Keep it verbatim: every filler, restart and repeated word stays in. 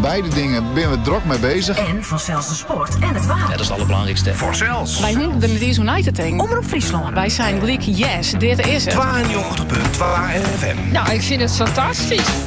beide dingen zijn we druk mee bezig. En van Cels de Sport en het water. Ja, dat is het allerbelangrijkste. Voor Cels. Wij honden er niet eens United tegen. Omroep Friesland. Wij zijn gelijk yes, dit is het. tweeënnegentig punt twee F M. Nou, ik vind het fantastisch.